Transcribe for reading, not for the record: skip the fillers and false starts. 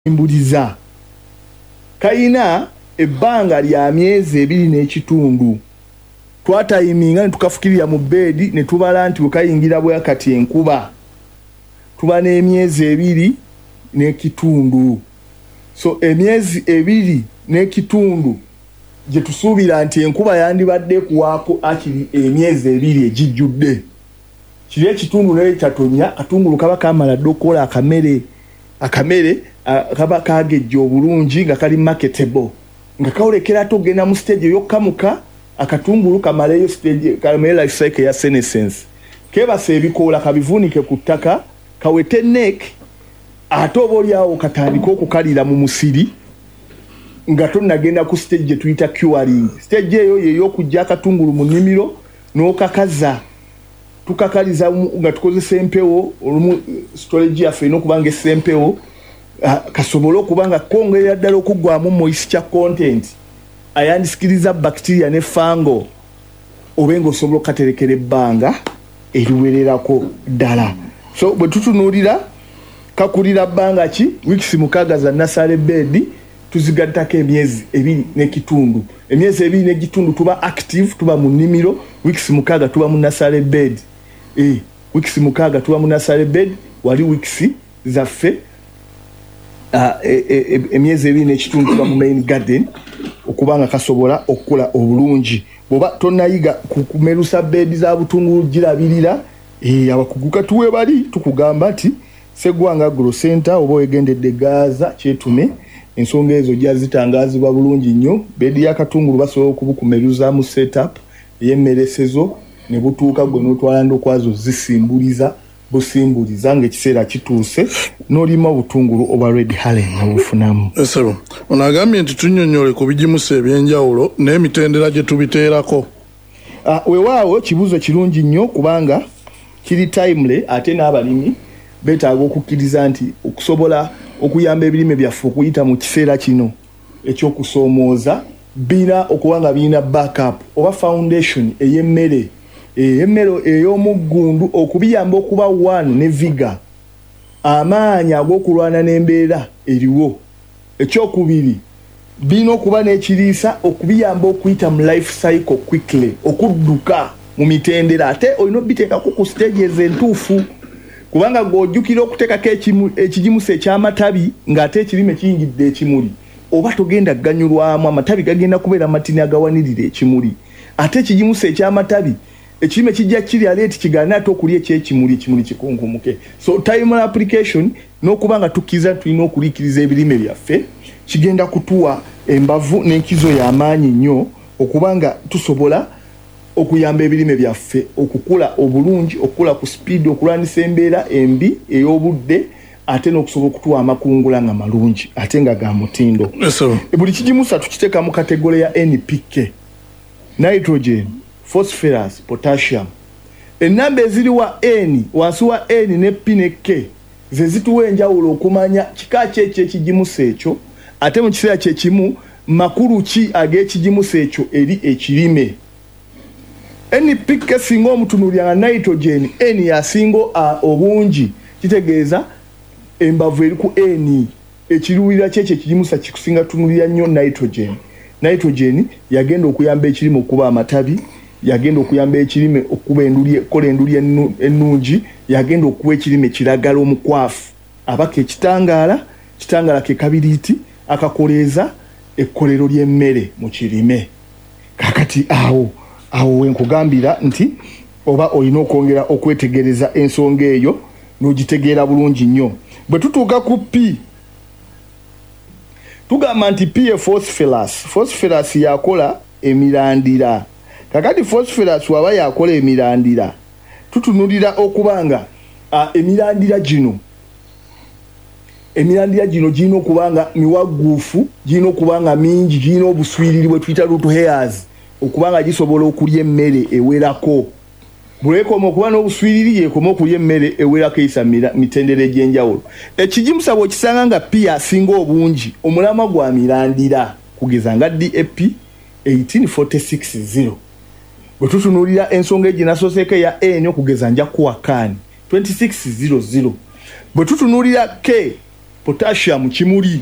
imbuliza kayina ebbanga lya myezi 2 n'ekitundu twatayiminga ne tukafukirira mu bedi ne tubala nti ukayingira bwe kati enkuba tuba n'emyezi 2 n'ekitundu so emyezi 2 n'ekitundu je tusuubira nti enkuba yandibadde kuwaako akiri emyezi 2 ejijjudde kiri ekitundu ne kyatonya katungulu kaba kamala dokola akamere kaba kagejja obulungi nga kali marketable nga kawolekera togenda mu stage yokkamuka akatungulu kamaleyo stage kamera life cycle ya senescence kebase ebikoola kabivunike ku ttaka kawete neck atobolyawo katandika okukalira mu musiri nga tonnagenda ku stage tuyita curing stage eyo y'okujja akatungulu mu nnimiro n'okakaza tukakaliza nga tukozesa empewo olumu storage yaffe n'okubanga essempewo kasobola okubanga kongerera ddala okuggwamu moisture content ayandisikiriza bacteria ne fungal obenga osobola okaterekera ebbanga eriwererako ddala so bwe tutunuulira kakulira bbanga ki weeks 6 za nursery bed tuzigattako emyezi 2 n'ekitundu emyezi 2 n'ekitundu tuba active tuba mu nnimiro weeks 6 tuba mu nursery bed weeks 6 tuba mu nursery bed wali weeks zaffe emyezi 2 n'ekitundu tuba mu main garden okubanga kasobola okukula obulungi boba tonayiga kumerusa bed za butungulu girabirira abakuguka tuwe bali tukugamba ati Segwanga Agro Center oba wegendedde Gaza kyetume ensonga ezo jazitangazibwa bulungi nnyo bedi ya katungulu basobola okubukumeruza mu setup yemmeresezo ne butuuka gwe n'otwala ndokwazo zisimbuliza busimbuliza ng'ekiseera kituuse n'olima obutungulu oba red halen n'obufunamu. Esebo onagambye nti tunnyonnyole ku bigimusa ebyenjawulo n'emitendera gye tubiteerako. Weewaawo kibuuzo kirungi nnyo kubanga kiri timely ate n'abalimi beetaaga okukkiriza nti okusobola okuyamba ebirime byaffe okuyita mu kiseera kino ekyokusoomooza bina okuwanga bina backup oba foundation ey'emmere emmere ey'omuggundu okubiyamba okuba wanu ne viga amaanyi ag'okulwana n'embeera eriwo ekyokubiri bina okuba n'ekiriisa okubiyamba okuyita mu life cycle quickly okudduka mu mitendera ate olina obiteekako ku stages entuufu kubanga gojjukira okuteekako ekigimusa eky'amatabi ng'ate ekirime kiyingidde ekimuli oba togenda ganyulwamu amatabi gagenda kubeera matini agawanirira ekimuli ate ekigimusa eky'amatabi ekirime kijja kiri aleeti kigaana ate okulya ekyekimuli ekimuli kikunkumuke so time application n'okubanga tukkiriza tulina okuliikiriza ebirime byaffe kigenda kutuwa embavu n'enkizo y'amaanyi nnyo okubanga tusobola okuyamba ebirime byaffe okukula obulungi okukula ku speed okulwanisa embeera embi ey'obudde ate n'okusobola okutuwa amakungula nga malungi ate nga ga mutindo buli kigimusa tukiteeka mu kategole ya NPK nitrogen phosphorus potassium ennamba eziriwa N wansi wa N ne P ne K ze zituwa enjawulo okumanya kika ki ekigimusa ekyo ate mu kiseera kyekimu makulu ki ag'ekigimusa ekyo eri ekirime NPK singa omutunuulira nga nitrogen N yasinga obungi kitegeeza embavu eri ku N ekiruwirira kyekyo ekigimusa kikusinga tunulira nnyo nitrogen yagenda okuyamba ekirime okuba amatabi yagenda okuyamba ekirime okuba kola enduli ennungi yagenda okuwa ekirime kiragala omukwafu abaka ekitangaala ke kabiriiti akakoleeza ekkolero ly'emmere mu kirime kakati awo wenkugambira nti oba olina okwongera okwetegereza ensonga eyo n'ogitegeera bulungi nnyo bwe tutuuka ku P tugamba nti P phosphorus yakola emirandira kakati phosphorus waba yakola emirandira tutunulira okubanga emirandira gino girina okubanga miwaguufu girina okubanga mingi girina obuswiriri bwe tuyita root hairs okubanga gisobola okulya emmere ewerako bwekoma okuba n'obuswiriri yeekoma okulya emmere ewerako eyisa mitendera egy'enjawulo ekigimusa bw'okisanga nga P asinga obungi omulama gwa mirandira kugeza nga DAP 18460 bwe tutunuulira ensonga eginasoseeko eya N okugeza nja kuwa kaani 2600 bwe tutunuulira K potassium kimuli